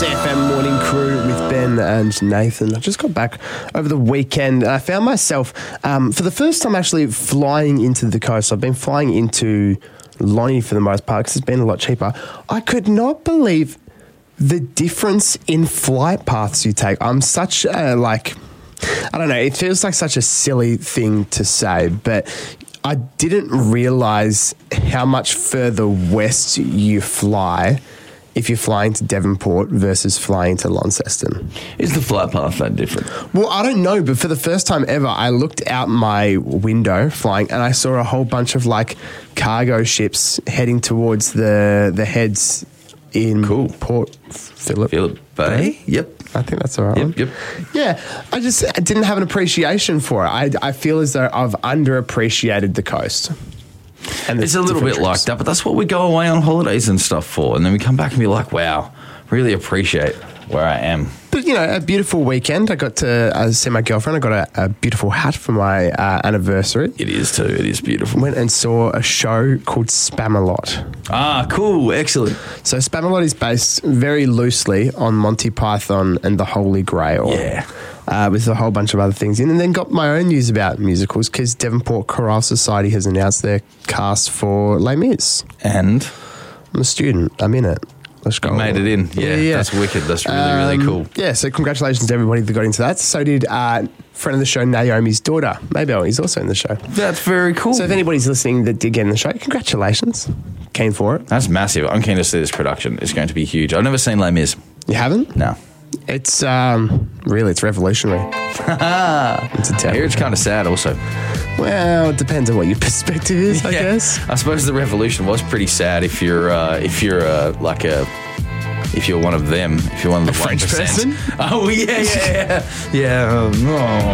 SAFM Morning Crew with Ben and Nathan. I just got back over the weekend. I found myself, for the first time, actually flying into the coast. I've been flying into Lonnie for the most part because it's been a lot cheaper. I could not believe the difference in flight paths you take. I'm such a, I don't know, it feels like such a silly thing to say, but I didn't realise how much further west you fly if you're flying to Devonport versus flying to Launceston. Is the flight path that different? Well, I don't know, but for the first time ever, I looked out my window flying and I saw a whole bunch of cargo ships heading towards the heads in Port Phillip Bay? Yep. I think that's the right one. Yep. Yeah, I didn't have an appreciation for it. I feel as though I've underappreciated the coast. And it's a little bit like that, but that's what we go away on holidays and stuff for. And then we come back and be like, wow, really appreciate where I am. But, a beautiful weekend. I got to see my girlfriend. I got a beautiful hat for my anniversary. It is too. It is beautiful. Went and saw a show called Spamalot. Ah, cool. Excellent. So Spamalot is based very loosely on Monty Python and the Holy Grail. Yeah. With a whole bunch of other things in. And then got my own news about musicals because Devonport Chorale Society has announced their cast for Les Mis. And? I'm a student. I'm in it. Let's go. You made it in. Yeah. That's wicked. That's really, really cool. Yeah, so congratulations to everybody that got into that. So did friend of the show, Naomi's daughter, Mabel. He's also in the show. That's very cool. So if anybody's listening that did get in the show, congratulations. Keen for it. That's massive. I'm keen to see this production. It's going to be huge. I've never seen Les Mis. You haven't? No. It's it's revolutionary. I hear it's kind of sad also. Well, it depends on what your perspective is, I guess. I suppose the revolution was pretty sad if you're if you're one of them, if you're one of the French 1%. person. Oh yeah.